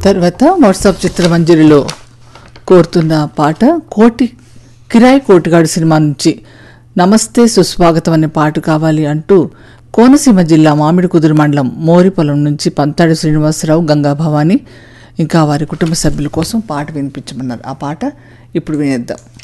తర్వాత వాట్సాప్ చిత్రమంజరిలో కోరుతున్న పాట కిరాయి కోటిగాడు సినిమా నుంచి నమస్తే సుస్వాగతం అనే పాట కావాలి అంటూ కోనసీమ జిల్లా మామిడి కుదురు మండలం మోరిపొలం నుంచి పంతాడి శ్రీనివాసరావు, గంగా భవాని ఇంకా వారి కుటుంబ సభ్యుల కోసం పాట వినిపించమన్నారు. ఆ పాట ఇప్పుడు వినేద్దాం.